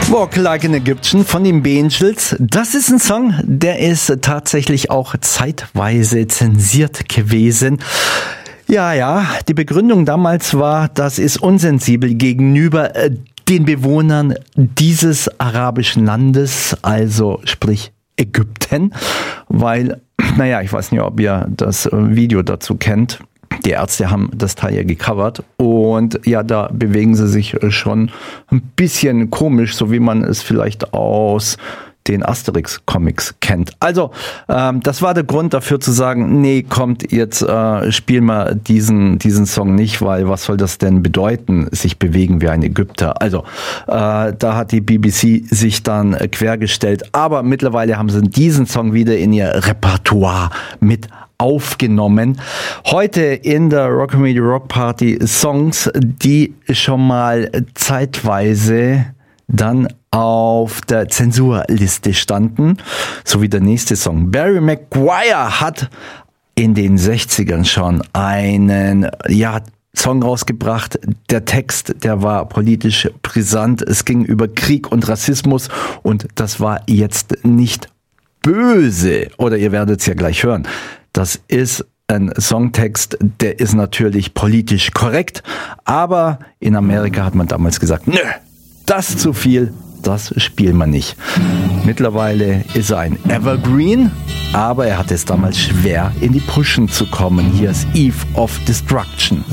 Walk Like an Egyptian von den Beatles. Das ist ein Song, der ist tatsächlich auch zeitweise zensiert gewesen. Ja, die Begründung damals war, das ist unsensibel gegenüber den Bewohnern dieses arabischen Landes, also sprich Ägypten, weil, ich weiß nicht, ob ihr das Video dazu kennt. Die Ärzte haben das Teil ja gecovert und ja, da bewegen sie sich schon ein bisschen komisch, so wie man es vielleicht aus den Asterix-Comics kennt. Also, das war der Grund dafür zu sagen, nee, kommt, jetzt spielen wir diesen Song nicht, weil was soll das denn bedeuten, sich bewegen wie ein Ägypter? Also, da hat die BBC sich dann quergestellt, aber mittlerweile haben sie diesen Song wieder in ihr Repertoire mit aufgenommen. Heute in der Rockabilly Rock Party Songs, die schon mal zeitweise dann auf der Zensurliste standen, so wie der nächste Song. Barry Maguire hat in den 60ern schon einen, Song rausgebracht. Der Text, der war politisch brisant. Es ging über Krieg und Rassismus und das war jetzt nicht böse. Oder ihr werdet es ja gleich hören. Das ist ein Songtext, der ist natürlich politisch korrekt, aber in Amerika hat man damals gesagt, nö, das ist zu viel, das spielt man nicht. Mittlerweile ist er ein Evergreen, aber er hatte es damals schwer, in die Pushen zu kommen. Hier ist Eve of Destruction.